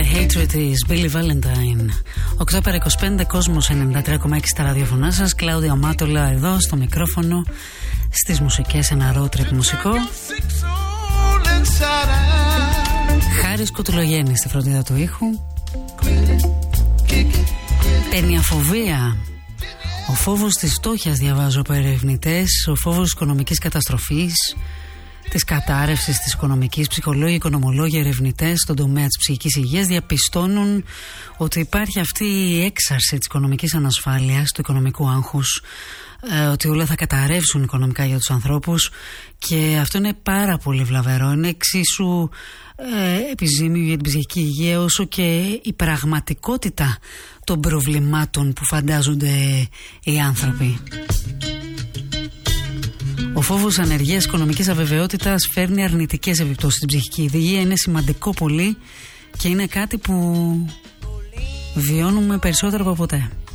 The Hatred της Billy Valentine. 8:25, κόσμος 93,6 στα ραδιοφωνά σας. Κλάουδια Μάτολα εδώ στο μικρόφωνο, στις μουσικές, ένα road trip μουσικό. Χάρης Κουτουλογέννης στη φροντίδα του ήχου. Παινιαφοβία. Ο φόβος της φτώχειας, διαβάζω από ερευνητές, ο φόβος της οικονομικής καταστροφής, της κατάρρευσης της οικονομικής. Ψυχολόγοι, οικονομολόγοι, ερευνητές στον τομέα της ψυχικής υγείας διαπιστώνουν ότι υπάρχει αυτή η έξαρση της οικονομικής ανασφάλειας, του οικονομικού άγχους, ότι όλα θα καταρρεύσουν οικονομικά για τους ανθρώπους, και αυτό είναι πάρα πολύ βλαβερό. Είναι εξίσου επιζήμιο για την ψυχική υγεία όσο και η πραγματικότητα των προβλημάτων που φαντάζονται οι άνθρωποι. Ο φόβος ανεργίας, οικονομικής αβεβαιότητας φέρνει αρνητικές επιπτώσεις στην ψυχική υγεία. Είναι σημαντικό πολύ και είναι κάτι που βιώνουμε περισσότερο από ποτέ.